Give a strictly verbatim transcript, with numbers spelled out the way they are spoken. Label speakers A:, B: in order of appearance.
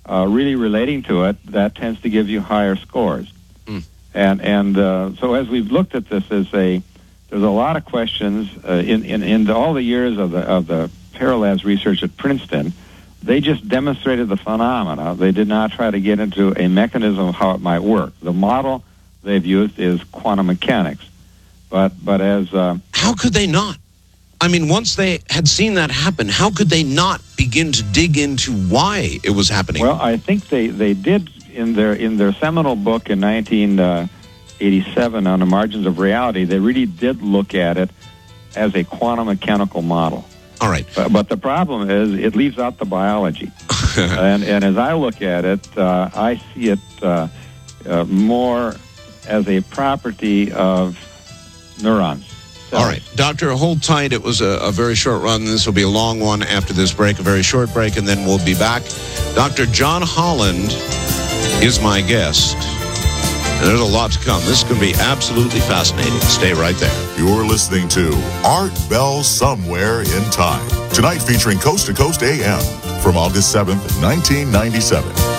A: uh, really relating to it, that tends to give you higher scores. Mm. And and uh, so as we've looked at this as a, there's a lot of questions uh, in, in in all the years of the of the Paralabs research at Princeton. They just demonstrated the phenomena. They did not try to get into a mechanism of how it might work. The model they've used is quantum mechanics. But but as... Uh,
B: how could they not? I mean, once they had seen that happen, how could they not begin to dig into why it was happening?
A: Well, I think they, they did in their in their seminal book in nineteen eighty-seven on the Margins of Reality, they really did look at it as a quantum mechanical model.
B: All right.
A: But, but the problem is it leaves out the biology. and, and as I look at it, uh, I see it uh, uh, more as a property of neurons.
B: All right. Doctor, hold tight. It was a, a very short run. This will be a long one after this break, a very short break, and then we'll be back. Doctor John Holland is my guest. And there's a lot to come. This is going to be absolutely fascinating. Stay right there.
C: You're listening to Art Bell Somewhere in Time. Tonight featuring Coast to Coast A M from August seventh, nineteen ninety-seven.